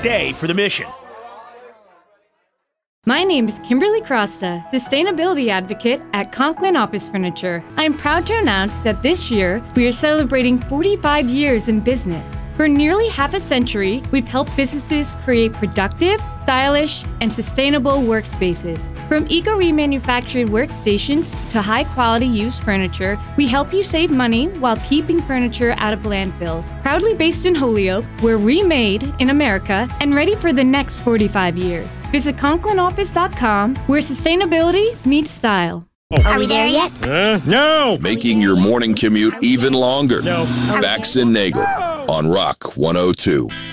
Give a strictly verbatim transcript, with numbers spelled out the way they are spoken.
day for the mission. My name is Kimberly Crosta, Sustainability Advocate at Conklin Office Furniture. I am proud to announce that this year we are celebrating forty-five years in business. For nearly half a century, we've helped businesses create productive, stylish, and sustainable workspaces. From eco-remanufactured workstations to high-quality used furniture, we help you save money while keeping furniture out of landfills. Proudly based in Holyoke, we're remade in America and ready for the next forty-five years. Visit Conklin Office dot com, where sustainability meets style. Are we there yet? Uh, no! Making your morning commute even longer. No. Bax and Nagel on Rock one oh two.